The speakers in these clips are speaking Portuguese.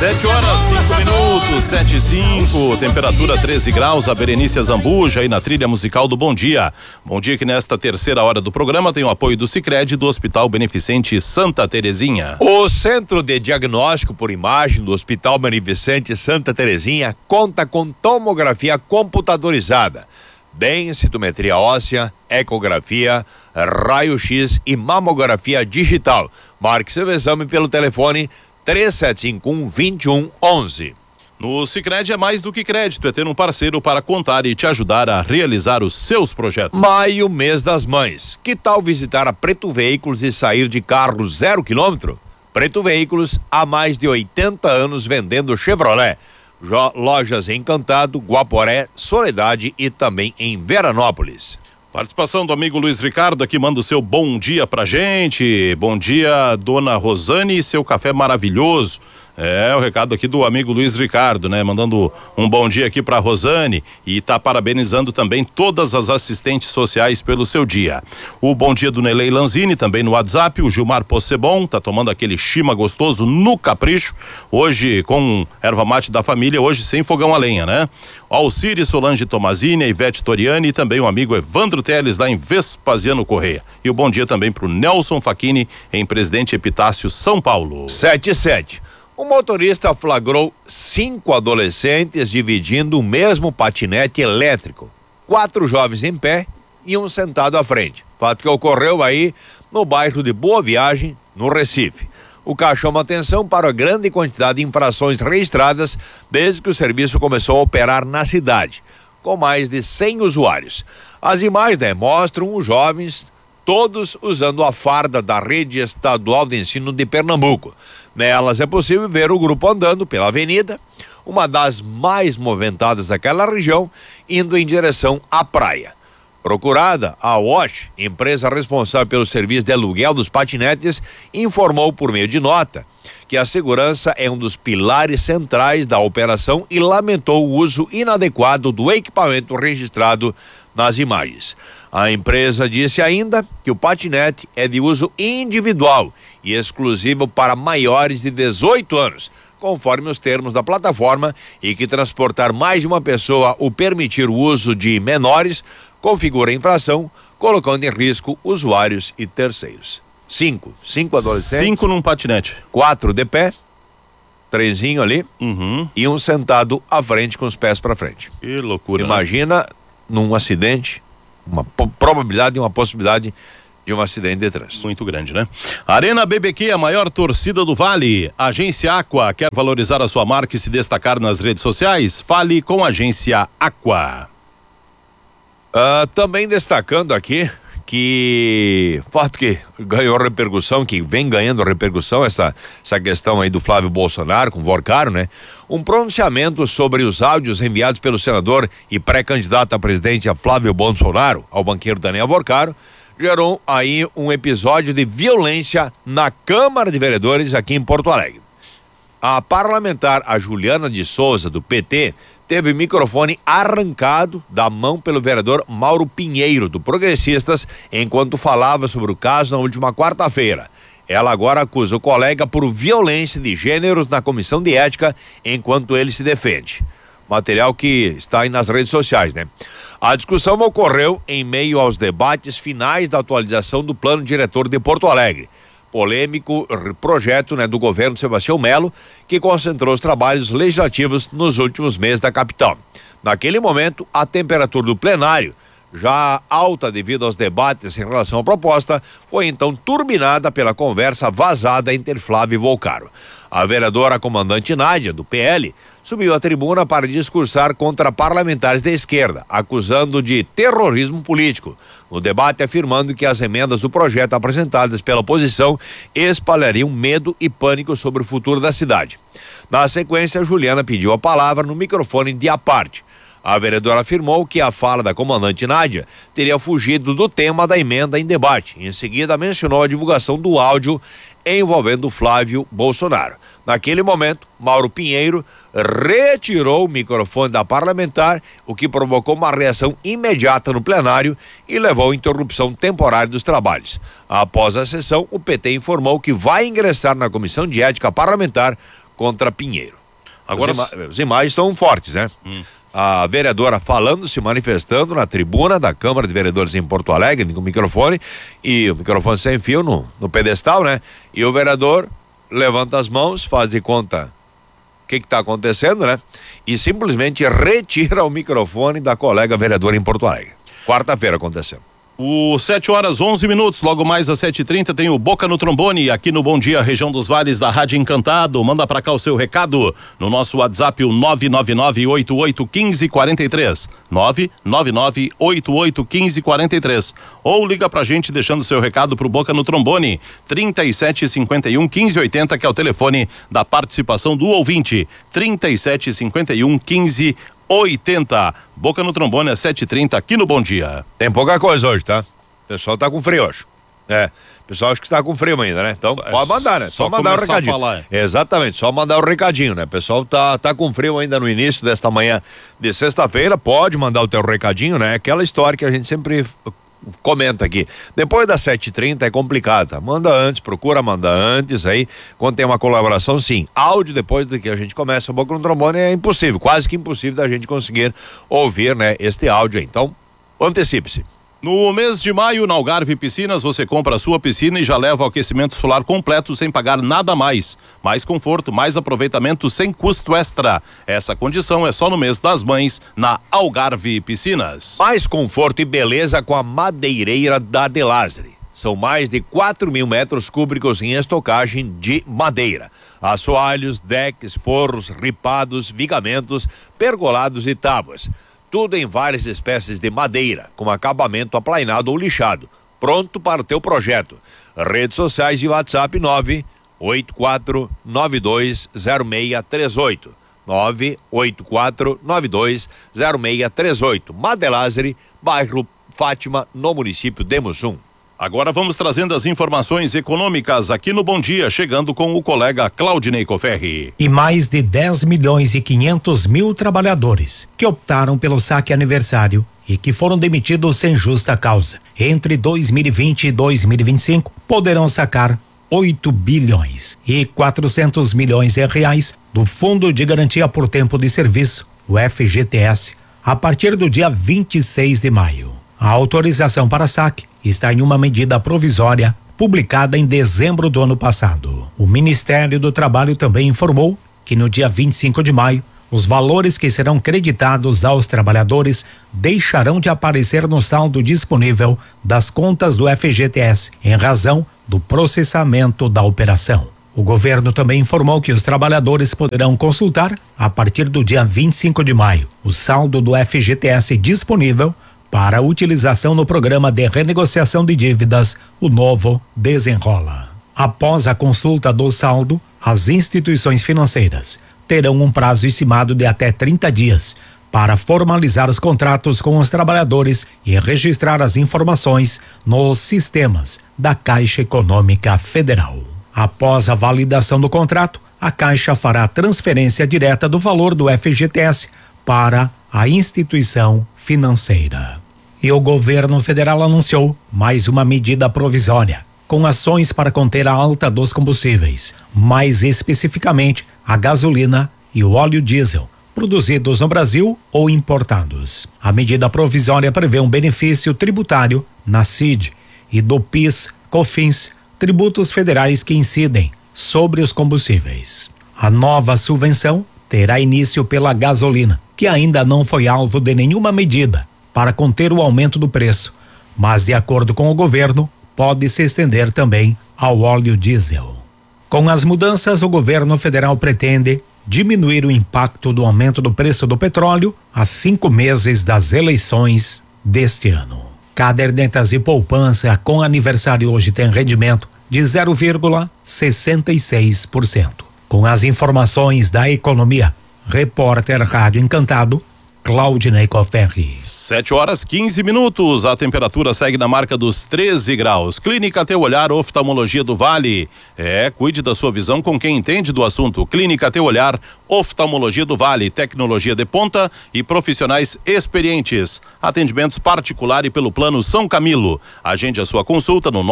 7h05, 7h05, temperatura 13 graus, a Berenice Zambuja aí na trilha musical do Bom Dia. Bom dia que nesta terceira hora do programa tem o apoio do Sicredi do Hospital Beneficente Santa Terezinha. O Centro de Diagnóstico por Imagem do Hospital Beneficente Santa Terezinha conta com tomografia computadorizada, densitometria óssea, ecografia, raio-x e mamografia digital. Marque seu exame pelo telefone 3751-2111. No Sicredi é mais do que crédito, é ter um parceiro para contar e te ajudar a realizar os seus projetos. Maio, mês das mães. Que tal visitar a Preto Veículos e sair de carro 0 km? Preto Veículos, há mais de 80 anos vendendo Chevrolet. Lojas em Encantado, Guaporé, Soledade e também em Veranópolis. Participação do amigo Luiz Ricardo aqui, manda o seu bom dia pra gente. Bom dia, dona Rosane, seu café maravilhoso. É o recado aqui do amigo Luiz Ricardo, né? Mandando um bom dia aqui pra Rosane e tá parabenizando também todas as assistentes sociais pelo seu dia. O bom dia do Nelei Lanzini também no WhatsApp, o Gilmar Possebon tá tomando aquele chima gostoso no capricho, hoje com erva mate da família, hoje sem fogão a lenha, né? Alcire Solange Tomazini, a Ivete Toriani e também o amigo Evandro Teles lá em Vespasiano Correia. E o bom dia também pro Nelson Facchini em Presidente Epitácio, São Paulo. 7:07. O motorista flagrou 5 adolescentes dividindo o mesmo patinete elétrico. 4 jovens em pé e um sentado à frente. Fato que ocorreu aí no bairro de Boa Viagem, no Recife. O caso chama atenção para a grande quantidade de infrações registradas desde que o serviço começou a operar na cidade, com mais de 100 usuários. As imagens, mostram os jovens todos usando a farda da Rede Estadual de Ensino de Pernambuco. Nelas é possível ver o grupo andando pela avenida, uma das mais movimentadas daquela região, indo em direção à praia. Procurada, a Wash, empresa responsável pelo serviço de aluguel dos patinetes, informou por meio de nota que a segurança é um dos pilares centrais da operação e lamentou o uso inadequado do equipamento registrado nas imagens. A empresa disse ainda que o patinete é de uso individual e exclusivo para maiores de 18 anos, conforme os termos da plataforma, e que transportar mais de uma pessoa ou permitir o uso de menores configura infração, colocando em risco usuários e terceiros. 5 adolescentes. 5 num patinete. 4 de pé, 3 ali, e um sentado à frente com os pés para frente. Que loucura. Imagina num acidente, uma probabilidade e uma possibilidade de um acidente de trânsito. Muito grande, né? Arena BBQ, a maior torcida do Vale. Agência Aqua, quer valorizar a sua marca e se destacar nas redes sociais? Fale com a Agência Aqua. Também destacando aqui que fato que ganhou repercussão, que vem ganhando repercussão, essa questão aí do Flávio Bolsonaro com o Vorcaro, né? Um pronunciamento sobre os áudios enviados pelo senador e pré-candidato a presidente Flávio Bolsonaro ao banqueiro Daniel Vorcaro gerou aí um episódio de violência na Câmara de Vereadores aqui em Porto Alegre. A parlamentar, a Juliana de Souza, do PT, teve o microfone arrancado da mão pelo vereador Mauro Pinheiro, do Progressistas, enquanto falava sobre o caso na última quarta-feira. Ela agora acusa o colega por violência de gêneros na comissão de ética, enquanto ele se defende. Material que está aí nas redes sociais, né? A discussão ocorreu em meio aos debates finais da atualização do plano diretor de Porto Alegre. Polêmico projeto, do governo Sebastião Melo, que concentrou os trabalhos legislativos nos últimos meses da capital. Naquele momento, a temperatura do plenário, já alta devido aos debates em relação à proposta, foi então turbinada pela conversa vazada entre Flávio e Volcaro. A vereadora comandante Nádia, do PL, subiu à tribuna para discursar contra parlamentares da esquerda, acusando de terrorismo político. No debate, afirmando que as emendas do projeto apresentadas pela oposição espalhariam medo e pânico sobre o futuro da cidade. Na sequência, Juliana pediu a palavra no microfone de à parte. A vereadora afirmou que a fala da comandante Nádia teria fugido do tema da emenda em debate. Em seguida, mencionou a divulgação do áudio envolvendo Flávio Bolsonaro. Naquele momento, Mauro Pinheiro retirou o microfone da parlamentar, o que provocou uma reação imediata no plenário e levou à interrupção temporária dos trabalhos. Após a sessão, o PT informou que vai ingressar na Comissão de Ética Parlamentar contra Pinheiro. Agora As imagens estão fortes, né? A vereadora falando, se manifestando na tribuna da Câmara de Vereadores em Porto Alegre, com o microfone, e o microfone sem fio no pedestal, né? E o vereador levanta as mãos, faz de conta o que está acontecendo, né? E simplesmente retira o microfone da colega vereadora em Porto Alegre. Quarta-feira acontecendo. 7h11, logo mais às 7h30 tem o Boca no Trombone aqui no Bom Dia, região dos Vales da Rádio Encantado. Manda pra cá o seu recado no nosso WhatsApp, o 999-881543, 999-881543, ou liga pra gente deixando seu recado pro Boca no Trombone, 3751-1580, que é o telefone da participação do ouvinte, 3751-1580. Boca no Trombone às 7h30 aqui no Bom Dia. Tem pouca coisa hoje, tá? O pessoal tá com frio hoje. O pessoal acho que tá com frio ainda, né? Então pode mandar, né? Só mandar o recadinho. Exatamente, só mandar o recadinho, né? O pessoal tá com frio ainda no início desta manhã de sexta-feira, pode mandar o teu recadinho, né? Aquela história que a gente sempre comenta aqui. Depois das 7h30 é complicado, tá? Manda antes, procura mandar antes aí, quando tem uma colaboração, sim. Áudio depois de que a gente começa o Boca no Trombone é impossível, quase que impossível da gente conseguir ouvir, né, este áudio aí. Então, antecipe-se. No mês de maio, na Algarve Piscinas, você compra a sua piscina e já leva o aquecimento solar completo sem pagar nada mais. Mais conforto, mais aproveitamento sem custo extra. Essa condição é só no mês das mães, na Algarve Piscinas. Mais conforto e beleza com a madeireira da Delazre. São mais de 4.000 metros cúbicos em estocagem de madeira. Assoalhos, decks, forros, ripados, vigamentos, pergolados e tábuas. Tudo em várias espécies de madeira, com acabamento aplainado ou lixado. Pronto para o teu projeto. Redes sociais e WhatsApp 984920638. 984920638. Madelazre, bairro Fátima, no município de Mussum. Agora vamos trazendo as informações econômicas aqui no Bom Dia, chegando com o colega Claudinei Coferri. E mais de 10.500.000 trabalhadores que optaram pelo saque aniversário e que foram demitidos sem justa causa entre 2020 e 2025 poderão sacar 8 bilhões e 400 milhões de reais do Fundo de Garantia por Tempo de Serviço, o FGTS, a partir do dia 26 de maio. A autorização para saque está em uma medida provisória publicada em dezembro do ano passado. O Ministério do Trabalho também informou que no dia 25 de maio, os valores que serão creditados aos trabalhadores deixarão de aparecer no saldo disponível das contas do FGTS em razão do processamento da operação. O governo também informou que os trabalhadores poderão consultar, a partir do dia 25 de maio, o saldo do FGTS disponível para utilização no programa de renegociação de dívidas, o novo Desenrola. Após a consulta do saldo, as instituições financeiras terão um prazo estimado de até 30 dias para formalizar os contratos com os trabalhadores e registrar as informações nos sistemas da Caixa Econômica Federal. Após a validação do contrato, a Caixa fará a transferência direta do valor do FGTS para a instituição financeira. E o governo federal anunciou mais uma medida provisória, com ações para conter a alta dos combustíveis, mais especificamente a gasolina e o óleo diesel, produzidos no Brasil ou importados. A medida provisória prevê um benefício tributário na CID e do PIS, COFINS, tributos federais que incidem sobre os combustíveis. A nova subvenção terá início pela gasolina, que ainda não foi alvo de nenhuma medida para conter o aumento do preço, mas de acordo com o governo, pode se estender também ao óleo diesel. Com as mudanças, o governo federal pretende diminuir o impacto do aumento do preço do petróleo a 5 meses das eleições deste ano. Cadernetas de poupança com aniversário hoje tem rendimento de 0,66%. Com as informações da economia, repórter Rádio Encantado, Claudinei Coferri. 7h15, a temperatura segue na marca dos 13 graus. Clínica Teu Olhar, oftalmologia do Vale. Cuide da sua visão com quem entende do assunto. Clínica Teu Olhar, Oftalmologia do Vale, tecnologia de ponta e profissionais experientes. Atendimentos particular e pelo plano São Camilo. Agende a sua consulta no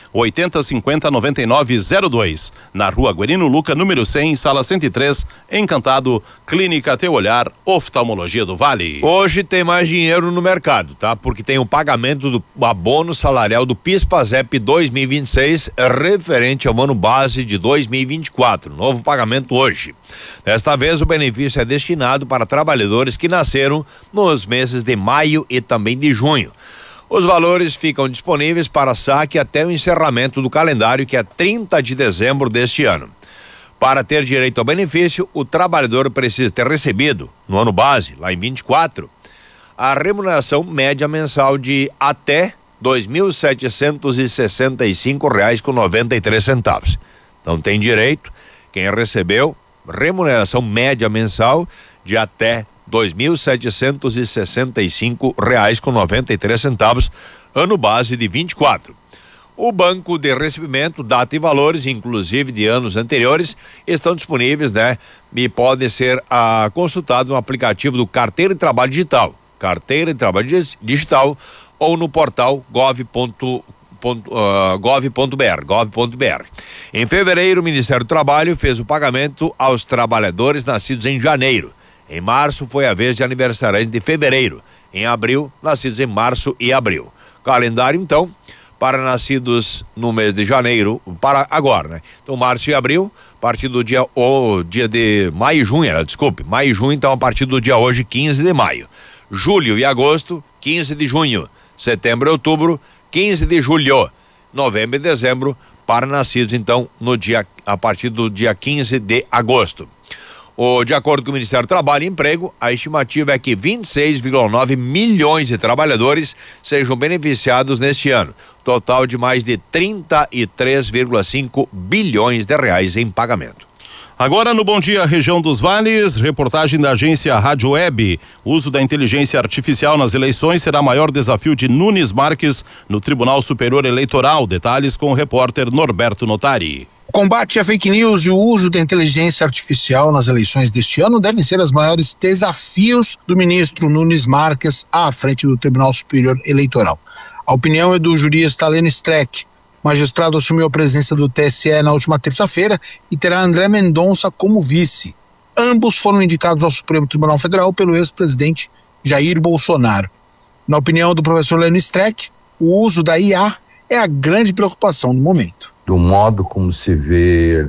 980509902. Na Rua Guerino Luca, número 100, sala 103, Encantado, Clínica Teu Olhar, Oftalmologia do Vale. Hoje tem mais dinheiro no mercado, tá? Porque tem o pagamento do abono salarial do PIS/PASEP 2026, referente ao ano base de 2024. Novo pagamento hoje. Desta vez, o benefício é destinado para trabalhadores que nasceram nos meses de maio e também de junho. Os valores ficam disponíveis para saque até o encerramento do calendário, que é 30 de dezembro deste ano. Para ter direito ao benefício, o trabalhador precisa ter recebido, no ano base, lá em 24, a remuneração média mensal de até R$ 2.765,93. Então tem direito, quem recebeu remuneração média mensal de até R$ 2.765,93, ano base de 24. O banco de recebimento, data e valores, inclusive de anos anteriores, estão disponíveis, né? E podem ser consultados no aplicativo do Carteira de Trabalho Digital. Carteira de Trabalho Digital ou no portal gov.br. Em fevereiro, o Ministério do Trabalho fez o pagamento aos trabalhadores nascidos em janeiro. Em março, foi a vez de aniversariantes de fevereiro. Em abril, nascidos em março e abril. Calendário, então, para nascidos no mês de janeiro, para agora, né? Então, março e abril, a partir do dia de maio e junho, maio e junho, então, a partir do dia hoje, 15 de maio. Julho e agosto, 15 de junho. Setembro e outubro, 15 de julho. Novembro e dezembro, para nascidos, então, a partir do dia 15 de agosto. De acordo com o Ministério do Trabalho e Emprego, a estimativa é que 26,9 milhões de trabalhadores sejam beneficiados neste ano. Total de mais de 33,5 bilhões de reais em pagamento. Agora no Bom Dia Região dos Vales, reportagem da agência Rádio Web. O uso da inteligência artificial nas eleições será maior desafio de Nunes Marques no Tribunal Superior Eleitoral. Detalhes com o repórter Norberto Notari. O combate à fake news e o uso da inteligência artificial nas eleições deste ano devem ser os maiores desafios do ministro Nunes Marques à frente do Tribunal Superior Eleitoral. A opinião é do jurista Leno Streck. O magistrado assumiu a presidência do TSE na última terça-feira e terá André Mendonça como vice. Ambos foram indicados ao Supremo Tribunal Federal pelo ex-presidente Jair Bolsonaro. Na opinião do professor Leno Streck, o uso da IA é a grande preocupação do momento. Do modo como se vê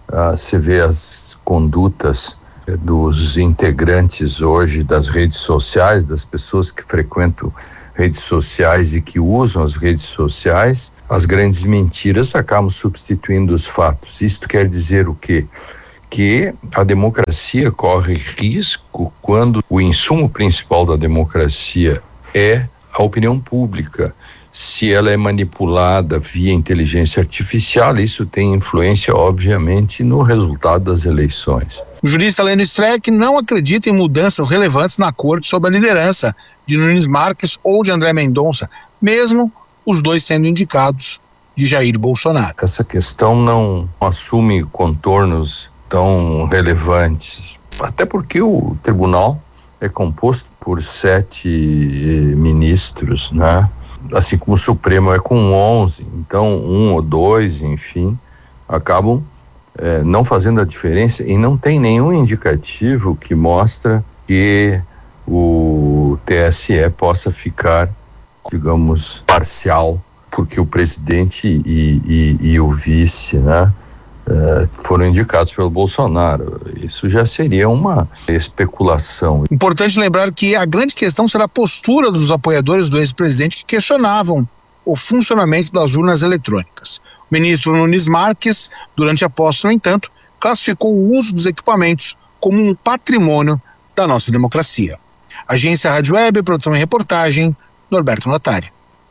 as condutas dos integrantes hoje das redes sociais, das pessoas que frequentam redes sociais e que usam as redes sociais, as grandes mentiras acabam substituindo os fatos. Isto quer dizer o quê? Que a democracia corre risco quando o insumo principal da democracia é a opinião pública. Se ela é manipulada via inteligência artificial, isso tem influência, obviamente, no resultado das eleições. O jurista Leno Streck não acredita em mudanças relevantes na corte sobre a liderança de Nunes Marques ou de André Mendonça, mesmo os dois sendo indicados de Jair Bolsonaro. Essa questão não assume contornos tão relevantes, até porque o tribunal é composto por 7 ministros, né? Assim como o Supremo é com 11, então 1 ou 2, enfim, acabam não fazendo a diferença e não tem nenhum indicativo que mostra que o TSE possa ficar, digamos, parcial, porque o presidente e o vice, né, foram indicados pelo Bolsonaro. Isso já seria uma especulação. Importante lembrar que a grande questão será a postura dos apoiadores do ex-presidente que questionavam o funcionamento das urnas eletrônicas. O ministro Nunes Marques, durante a posse, no entanto, classificou o uso dos equipamentos como um patrimônio da nossa democracia. Agência Rádio Web, produção e reportagem, Norberto Notari.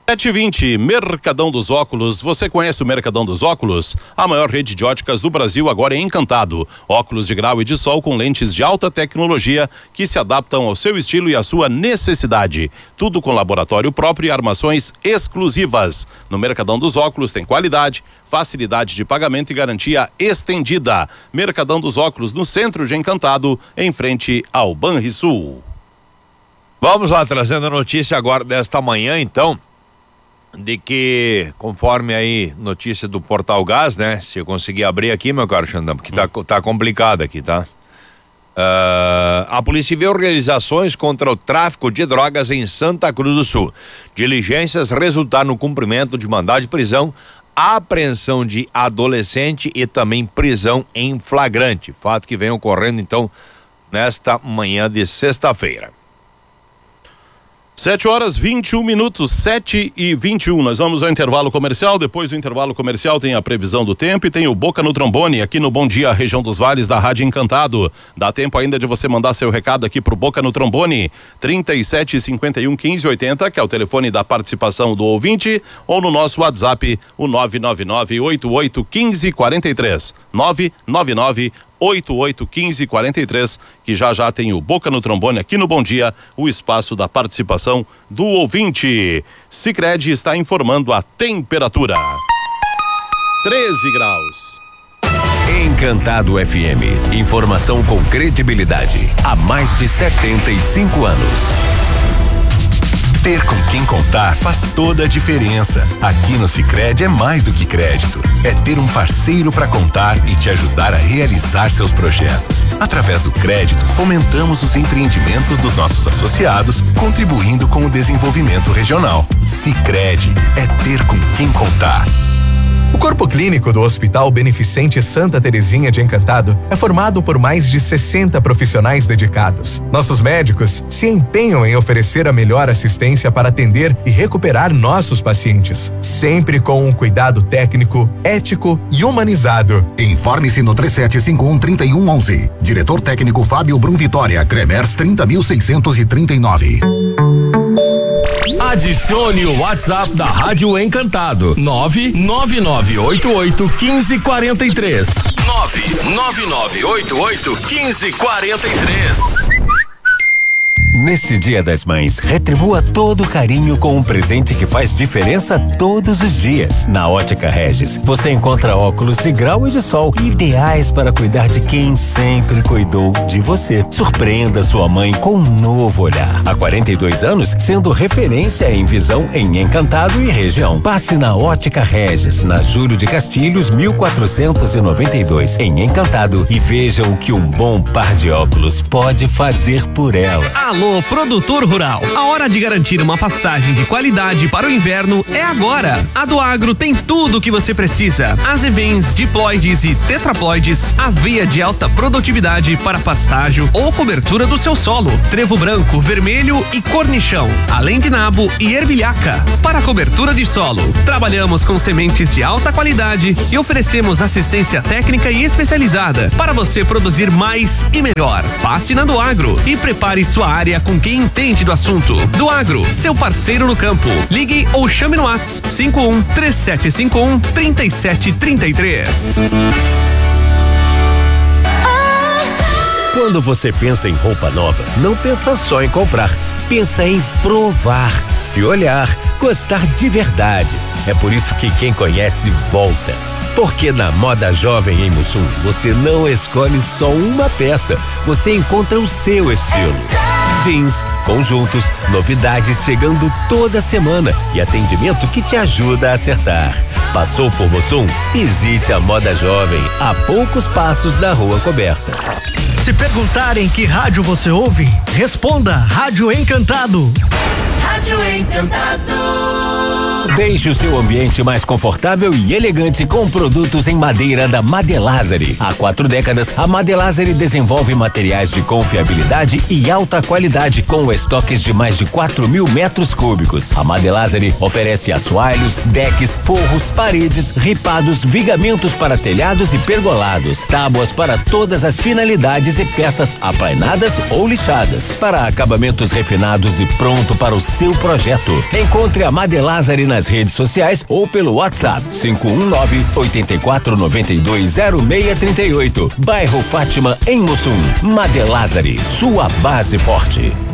7h20, Mercadão dos Óculos. Você conhece o Mercadão dos Óculos? A maior rede de óticas do Brasil agora é Encantado. Óculos de grau e de sol com lentes de alta tecnologia que se adaptam ao seu estilo e à sua necessidade. Tudo com laboratório próprio e armações exclusivas. No Mercadão dos Óculos tem qualidade, facilidade de pagamento e garantia estendida. Mercadão dos Óculos no centro de Encantado, em frente ao Banrisul. Vamos lá, trazendo a notícia agora desta manhã, então, de que, conforme aí notícia do Portal Gás, né? Se eu conseguir abrir aqui, meu caro Xandão, que tá complicado aqui, tá? A Polícia Civil realiza ações contra o tráfico de drogas em Santa Cruz do Sul. Diligências resultaram no cumprimento de mandado de prisão, apreensão de adolescente e também prisão em flagrante. Fato que vem ocorrendo, então, nesta manhã de sexta-feira. 7h21, 7h21. Nós vamos ao intervalo comercial. Depois do intervalo comercial tem a previsão do tempo e tem o Boca no Trombone aqui no Bom Dia, região dos Vales da Rádio Encantado. Dá tempo ainda de você mandar seu recado aqui pro Boca no Trombone, 3751-1580, que é o telefone da participação do ouvinte, ou no nosso WhatsApp, o 999-881543. 999-881543, que já tem o Boca no Trombone aqui no Bom Dia, o espaço da participação do ouvinte. Sicredi está informando a temperatura. 13 graus. Encantado FM. Informação com credibilidade. Há mais de 75 anos. Ter com quem contar faz toda a diferença. Aqui no Sicredi é mais do que crédito. É ter um parceiro para contar e te ajudar a realizar seus projetos. Através do crédito, fomentamos os empreendimentos dos nossos associados, contribuindo com o desenvolvimento regional. Sicredi é ter com quem contar. O Corpo Clínico do Hospital Beneficente Santa Terezinha de Encantado é formado por mais de 60 profissionais dedicados. Nossos médicos se empenham em oferecer a melhor assistência para atender e recuperar nossos pacientes, sempre com um cuidado técnico, ético e humanizado. Informe-se no 3751-3111. Diretor técnico Fábio Brum Vitória, Cremers 30.639. Adicione o WhatsApp da Rádio Encantado, 999881543. 999881543. Nesse Dia das Mães, retribua todo o carinho com um presente que faz diferença todos os dias. Na Ótica Regis, você encontra óculos de grau e de sol, ideais para cuidar de quem sempre cuidou de você. Surpreenda sua mãe com um novo olhar. Há 42 anos, sendo referência em visão em Encantado e região. Passe na Ótica Regis, na Júlio de Castilhos, 1492, em Encantado, e veja o que um bom par de óculos pode fazer por ela. Alô, produtor rural, a hora de garantir uma pastagem de qualidade para o inverno é agora. A do Agro tem tudo o que você precisa: azevens, diploides e tetraploides, aveia de alta produtividade para pastágio ou cobertura do seu solo, trevo branco, vermelho e cornichão, além de nabo e ervilhaca. Para cobertura de solo, trabalhamos com sementes de alta qualidade e oferecemos assistência técnica e especializada para você produzir mais e melhor. Passe na do Agro e prepare sua área com quem entende do assunto. Do Agro, seu parceiro no campo. Ligue ou chame no WhatsApp 51-3751-3733. Quando você pensa em roupa nova, não pensa só em comprar, pensa em provar, se olhar, gostar de verdade. É por isso que quem conhece volta. Porque na Moda Jovem em Mussum, você não escolhe só uma peça, você encontra o seu estilo. Jeans, conjuntos, novidades chegando toda semana e atendimento que te ajuda a acertar. Passou por Mussum? Visite a Moda Jovem, a poucos passos da Rua Coberta. Se perguntarem que rádio você ouve, responda Rádio Encantado. Rádio Encantado. Deixe o seu ambiente mais confortável e elegante com produtos em madeira da Madelazari. Há 4 décadas, a Madelazari desenvolve materiais de confiabilidade e alta qualidade, com estoques de mais de 4.000 metros cúbicos. A Madelazari oferece assoalhos, decks, forros, paredes, ripados, vigamentos para telhados e pergolados, tábuas para todas as finalidades e peças aplainadas ou lixadas, para acabamentos refinados e pronto para o seu projeto. Encontre a Madelazari nas redes sociais ou pelo WhatsApp 519-8492-0638. Bairro Fátima, em Mussum. Madelazari, sua base forte.